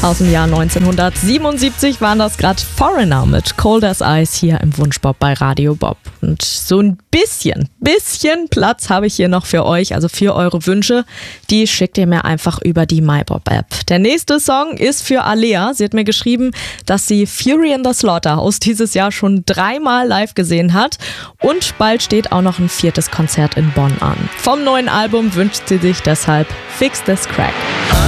Aus dem Jahr 1977 waren das gerade Foreigner mit Cold as Ice hier im Wunschbob bei Radio Bob. Und so ein bisschen Platz habe ich hier noch für euch, also für eure Wünsche. Die schickt ihr mir einfach über die MyBob-App. Der nächste Song ist für Alea. Sie hat mir geschrieben, dass sie Fury in the Slaughterhouse dieses Jahr schon 3-mal live gesehen hat. Und bald steht auch noch ein 4. Konzert in Bonn an. Vom neuen Album wünscht sie sich deshalb Fix This Crack.